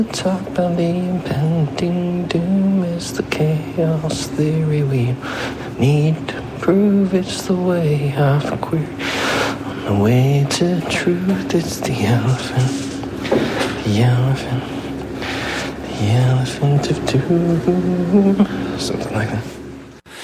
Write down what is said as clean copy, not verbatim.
Talk about the impending doom is the chaos theory we need to prove it's the way of a queer. On the way to truth, it's the elephant, the elephant, the elephant of doom. Something like that.